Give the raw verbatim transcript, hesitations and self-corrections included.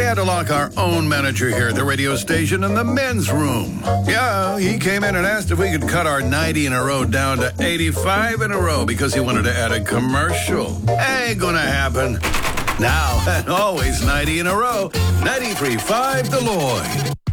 had to lock our own manager here at the radio station in the men's room. Yeah, he came in and asked if we could cut our ninety in a row down to eighty-five in a row because he wanted to add a commercial. Ain't gonna happen. Now and always ninety in a row. ninety-three point five The Lloyd.